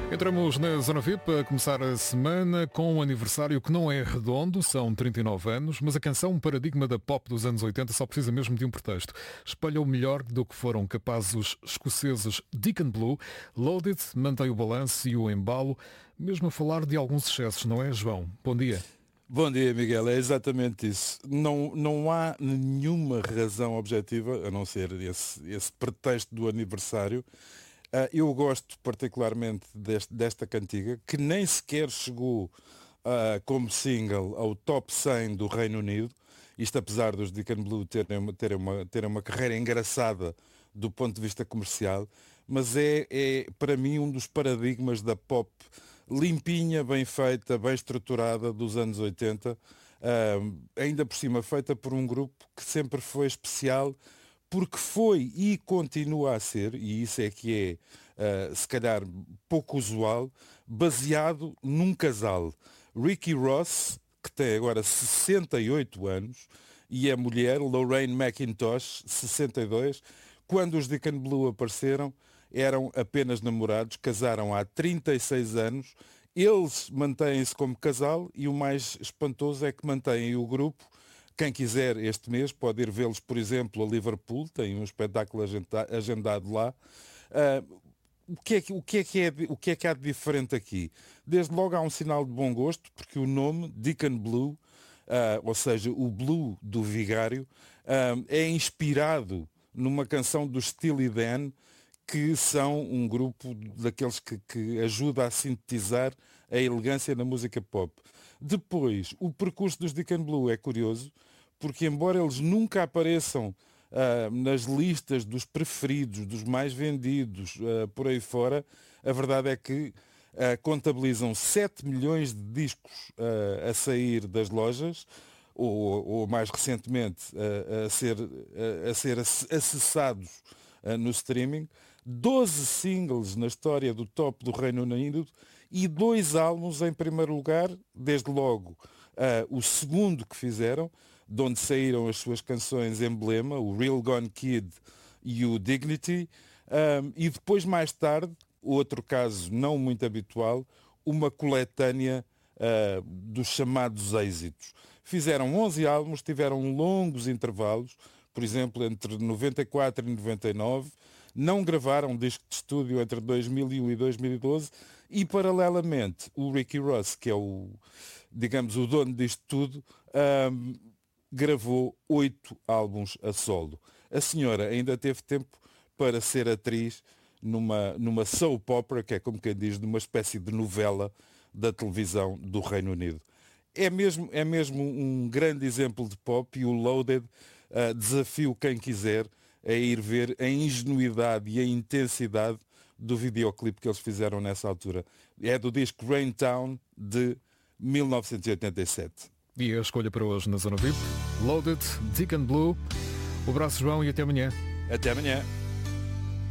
Entramos na Zona VIP a começar a semana com um aniversário que não é redondo, são 39 anos, mas a canção Um Paradigma da Pop dos anos 80 só precisa mesmo de um pretexto. Espalha o melhor do que foram capazes os escoceses Deacon Blue. Loaded mantém o balanço e o embalo, mesmo a falar de alguns excessos, não é, João? Bom dia. Bom dia, Miguel. É exatamente isso. Não há nenhuma razão objetiva, a não ser esse pretexto do aniversário. Eu gosto particularmente desta cantiga, que nem sequer chegou como single ao top 100 do Reino Unido. Isto apesar dos Deacon Blue terem uma carreira engraçada do ponto de vista comercial, mas é para mim um dos paradigmas da pop limpinha, bem feita, bem estruturada dos anos 80, ainda por cima feita por um grupo que sempre foi especial, porque foi e continua a ser, e isso é que é, se calhar, pouco usual, baseado num casal. Ricky Ross, que tem agora 68 anos, e a mulher, Lorraine McIntosh, 62, quando os Deacon Blue apareceram, eram apenas namorados, casaram há 36 anos, eles mantêm-se como casal e o mais espantoso é que mantêm o grupo. Quem quiser este mês pode ir vê-los, por exemplo, a Liverpool, tem um espetáculo agendado lá. O que é que há de diferente aqui? Desde logo há um sinal de bom gosto, porque o nome, Deacon Blue, ou seja, o Blue do Vigário, é inspirado numa canção do Steely Dan, que são um grupo daqueles que ajuda a sintetizar a elegância na música pop. Depois, o percurso dos Deacon Blue é curioso, porque embora eles nunca apareçam nas listas dos preferidos, dos mais vendidos, por aí fora, a verdade é que contabilizam 7 milhões de discos a sair das lojas, ou mais recentemente a ser acessados no streaming, 12 singles na história do top do Reino Unido e 2 álbuns em primeiro lugar, desde logo o segundo que fizeram, de onde saíram as suas canções emblema, o Real Gone Kid e o Dignity, e depois mais tarde, outro caso não muito habitual, uma coletânea dos chamados êxitos. Fizeram 11 álbuns, tiveram longos intervalos, por exemplo, entre 94 e 99, não gravaram disco de estúdio entre 2001 e 2012 e, paralelamente, o Ricky Ross, que é o dono disto tudo, gravou 8 álbuns a solo. A senhora ainda teve tempo para ser atriz numa soap opera, que é como quem diz, numa espécie de novela da televisão do Reino Unido. É mesmo um grande exemplo de pop, e o Loaded desafio quem quiser a ir ver a ingenuidade e a intensidade do videoclipe que eles fizeram nessa altura. É do disco Rain Town de 1987. E a escolha para hoje na Zona VIP, Loaded, Deacon Blue. O abraço, João, e até amanhã. Até amanhã.